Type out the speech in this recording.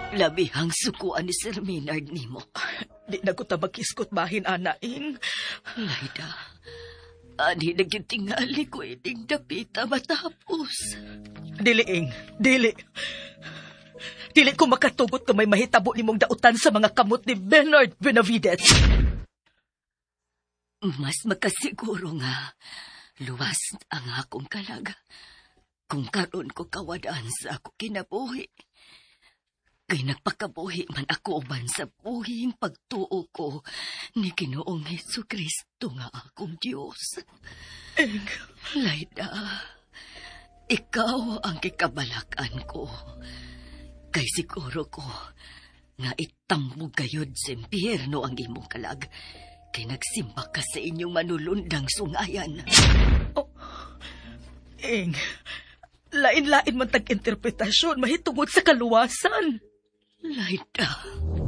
Labihang sukuan ni Sir Maynard nimo. Di na ko tabakiskot bahin, Anaing. Layda, ani nagtingali ko ining dapita matapos. Dili, Ing. Dili. Dili ko makatugot kung may mahitabo nimong dautan sa mga kamot ni Bernard Benavides. Mas makasiguro nga, luwas ang akong kalaga. Kung karon ko kawadaan sa ako kinabuhi. Kay nagpakabuhi man ako uban sa buhing pagtuo ko ni Ginoong Hesukristo nga akong Diyos. Layda, ikaw ang kikabalakan ko. Kay siguro ko nga itambog gayod sa impyerno ang imong kalag. Kay nagsimba ka sa inyong manulundang sungayan. Oh, Ing, lain-lain man tag-interpretasyon mahitungod sa kaluwasan. Layda,